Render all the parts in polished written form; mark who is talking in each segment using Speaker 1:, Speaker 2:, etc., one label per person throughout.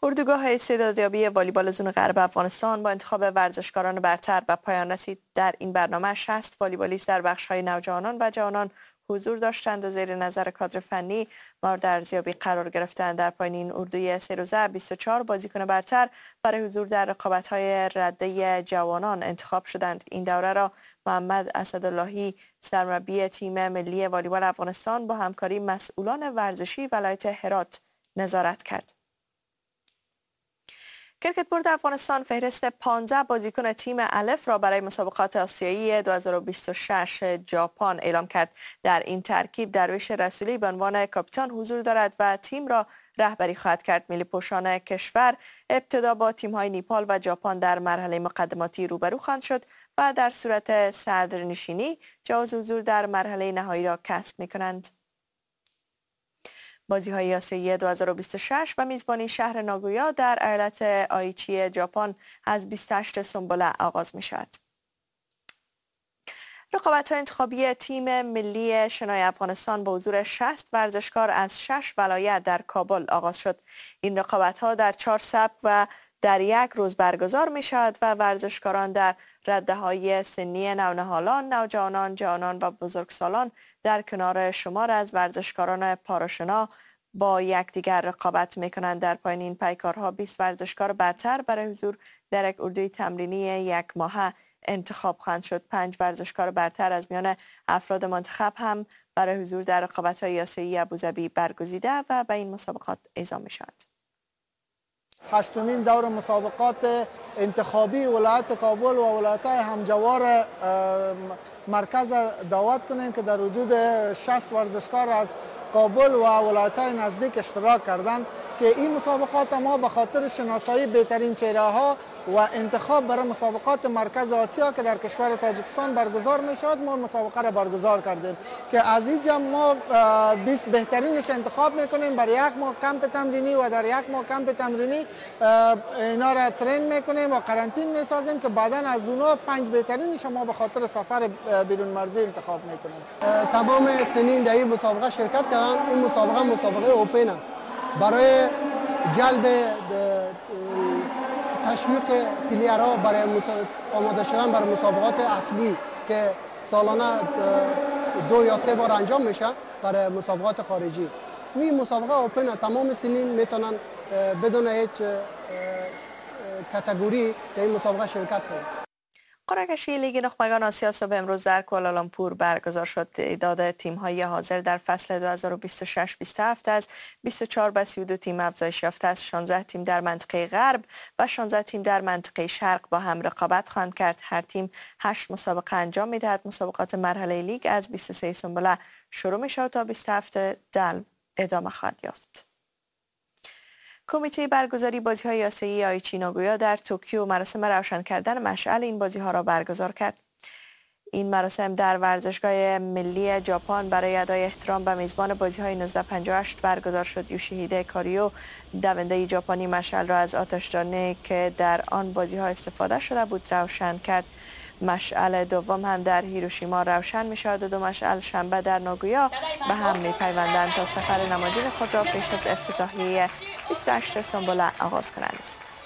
Speaker 1: اردوگاه استعدادیابی والیبال زون غرب افغانستان با انتخاب ورزشکاران برتر و پایان رسید. در این برنامه 60 والیبالیست در بخش‌های نوجوانان و جوانان حضور داشتند و زیر نظر کادر فنی مورد ارزیابی قرار گرفتند. در پایان این اردوی 3 روزه 24 بازیکن برتر برای حضور در رقابت‌های رده جوانان انتخاب شدند. این دوره را محمد اسداللهی سرمربی تیم ملی والیبال افغانستان با همکاری مسئولان ورزشی ولایت هرات نظارت کرد. کرکت بورد افغانستان فهرست 15 بازیکن تیم الف را برای مسابقات آسیایی 2026 ژاپن اعلام کرد. در این ترکیب درویش رسولی به عنوان کاپیتان حضور دارد و تیم را رهبری خواهد کرد. ملی پوشان کشور ابتدا با تیم‌های نیپال و ژاپن در مرحله مقدماتی روبرو خواهند شد و در صورت صدرنشینی جواز حضور در مرحله نهایی را کسب می‌کنند. بازی‌های آسیایی 2026 و میزبانی شهر ناگویا در ایالت آیچی ژاپن از 28 سنبله آغاز می‌شود. رقابت‌های انتخابی تیم ملی شنای افغانستان با حضور 60 ورزشکار از 6 ولایت در کابل آغاز شد. این رقابت‌ها در 4 سبک و در یک روز برگزار می‌شود و ورزشکاران در رده‌های سنی نونهالان، نوجوانان، جوانان و بزرگسالان در کنار شمار از ورزشکاران پاراشنا با یکدیگر رقابت می‌کنند. در پایان این پیکارها 20 ورزشکار برتر برای حضور در یک اردوی تمرینی یک ماهه انتخاب خواهند شد. 5 ورزشکار برتر از میان افراد منتخب هم برای حضور در رقابت‌های آسیایی ابوظبی برگزیده و به این مسابقات اعزام می‌شوند.
Speaker 2: هشتمین دور مسابقات انتخابی ولایت کابل و ولایت‌های همجوار مرکز دعوت کنیم که در حدود 60 ورزشکار از کابل و ولایت‌های نزدیک اشتراک کردند که این مسابقات ما به خاطر شناسایی بهترین چهره‌ها و انتخاب برای مسابقات مرکز آسیا که در کشور تاجیکستان برگزار می‌شود ما مسابقه را برگزار کردیم که از اینجا ما 20 بهترینش انتخاب می‌کنیم برای یک ماه کمپ تمرینی و در یک ماه کمپ تمرینی اینا را ترین می‌کنیم و قرنطین می‌سازیم که بعداً از اونها 5 بهترینش ما به خاطر سفر بیرون مرزی انتخاب می‌کنیم.
Speaker 3: تمام سنین در این مسابقه شرکت کردن. این مسابقه اوپن است برای جلب تشویق پلیرها برای آماده شدن برای مسابقات اصلی که سالانه 2 یا 3 بار انجام میشه برای مسابقات خارجی. این مسابقه اوپن تمام سنین میتونن بدون هیچ کاتگوری در این مسابقه شرکت کنند.
Speaker 1: قرعه کشی لیگ نخبگان آسیا صبح امروز در کوالالامپور برگزار شد. تعداد تیم‌های حاضر در فصل 2026-27 از 24 به 32 تیم افزایش یافته است. 16 تیم در منطقه غرب و 16 تیم در منطقه شرق با هم رقابت خواهند کرد. هر تیم 8 مسابقه انجام می‌دهد. مسابقات مرحله لیگ از 23 سنبله شروع می‌شود تا 27 دلو ادامه خواهد یافت. کمیته برگزاری بازی‌های آسیایی آیچی ناگویا در توکیو مراسم روشن کردن مشعل این بازی‌ها را برگزار کرد. این مراسم در ورزشگاه ملی ژاپن برای ادای احترام به میزبان بازی‌های 1958 برگزار شد. یوشیهیده کاریو دونده ژاپنی مشعل را از آتش‌دانی که در آن بازی‌ها استفاده شده بود روشن کرد. مشعل دوم هم در هیروشیما روشن می شود و 2 مشعل شنبه در ناگویا به هم می پیوندند تا سفر نمادین خود را پیش از افتتاحیه 28 سنبله آغاز کنند.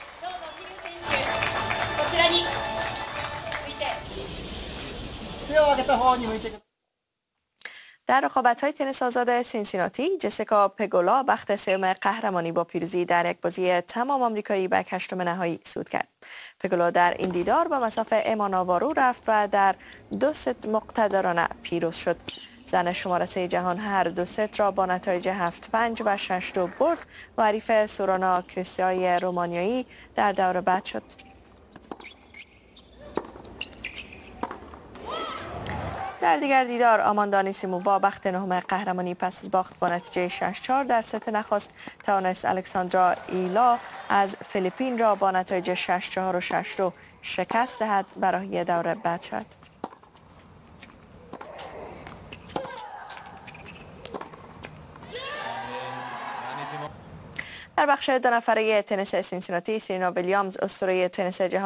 Speaker 1: در رقابت‌های تنیس آزاد سینسیناتی جسیکا پگولا بخت سوم قهرمانی با پیروزی در یک بازی تمام آمریکایی به 8 نهایی صعود کرد. پگولا در این دیدار به مصاف اما ناوارو رفت و در 2 ست مقتدرانه پیروز شد. زن شماره 3 جهان هر 2 ست را با نتایج 7-5 و 6-2 برد و حریف سورانا کریستیای رومانیایی در دور بعد شد. در دیگر دیدار آماندا آنیسیمووا بخت نهم قهرمانی پس از باخت با نتیجه 6-4 در ست نخست توانست الکساندرا ایلا از فیلیپین را با نتایج 6-4 و 6-2 شکست دهد برای دور بعد شد. در بخش 2 نفره تنیس سینسیناتی سرینا ویلیامز اسطوره تنیس جهان